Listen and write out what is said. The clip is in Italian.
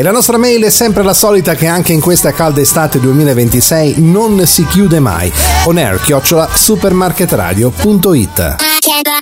la nostra mail è sempre la solita, che anche in questa calda estate 2026 non si chiude mai. onair@supermarketradio.it.